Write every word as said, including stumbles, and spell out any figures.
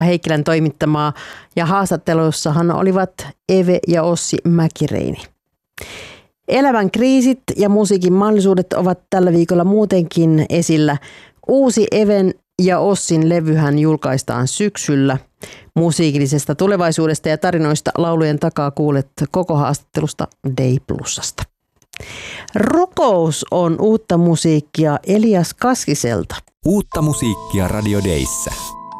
Heikkilän toimittamaa ja haastattelussahan olivat Eve ja Ossi Mäkireini. Elämän kriisit ja musiikin mahdollisuudet ovat tällä viikolla muutenkin esillä. Uusi Even ja Ossin levyhän julkaistaan syksyllä. Musiikillisesta tulevaisuudesta ja tarinoista laulujen takaa kuulet koko haastattelusta Day Plusasta. Rukous on uutta musiikkia Elias Kaskiselta. Uutta musiikkia Radio Dayssä.